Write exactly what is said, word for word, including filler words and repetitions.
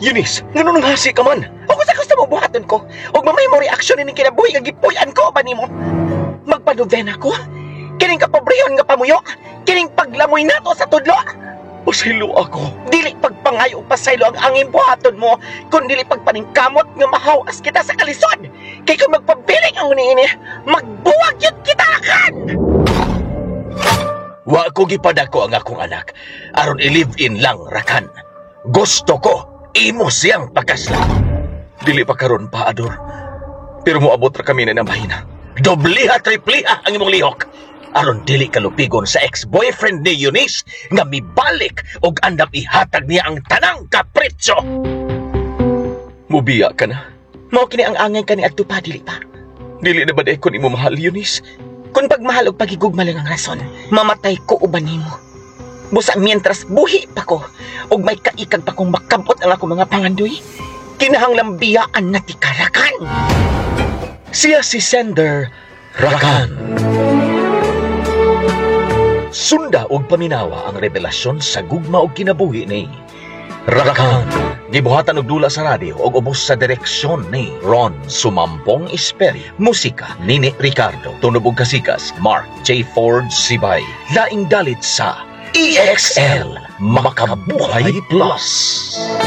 Eunice, ganun nga si ka man. O kung sa gusto mo buhaton ko, o mamay mo reaksyon ni kinabuhi nga gipuyan ko ba nimo? Magpanovena ko? Kining kapobrehon nga pamuyo? Kining paglamoy nato sa tudlo? Pasaylo ako. Dili pagpangayo pasaylo ang angin buhaton mo, kung dili pagpaningkamot nga mahawas kita sa kalisod. Kay kung magpabiling ang uniini, magbuwag yun kita akan! Wa ko gipadako ang akong anak aron i-live-in lang rakan. Gusto ko imo siyang pagkasla. Dili pa karon pa ador. Pero moabot ra kami na mahina. Dobliha tripliha ang imong lihok. Aron dili kalupigon sa ex-boyfriend ni Eunice nga mibalik og andam ihatag niya ang tanang kapritsyo. Mubiya ka na. Mao kini ang angay kani adto pa dili pa. Dili na ba day kun imo mahal, Eunice? Kung pagmahal og pagigugma lang ang rason, mamatay ko uban nimo. Busa mientras buhi pa ko, og may kaikag pa kong makabot ang ako mga pangandoy, kinahanglang biyaan na tikarakan. Siya si Sender Rakan. Sunda og paminawa ang revelasyon sa gugma og kinabuhi ni Rakan. Gibuhatan og dula sa radyo og ubos sa direksyon ni Ron Sumampong Esperi. Musika Nini Ricardo. Tunog og kasikas Mark J. Ford Sibay. Laing dalit sa E X L Makabuhay Plus.